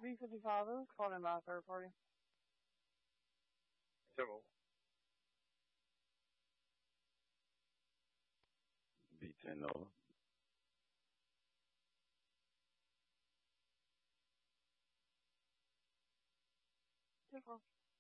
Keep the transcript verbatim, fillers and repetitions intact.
B fifty-five, who's calling by third party? Civil. B ten Nova. Different.